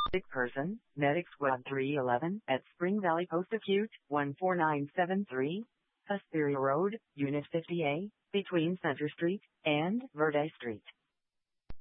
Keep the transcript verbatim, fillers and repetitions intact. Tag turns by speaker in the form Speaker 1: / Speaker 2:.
Speaker 1: Sick person, Medic Squad three eleven, at Spring Valley Post Acute, one four nine seven three, Hesperia Road, Unit fifty A, between Center Street and Verde Street.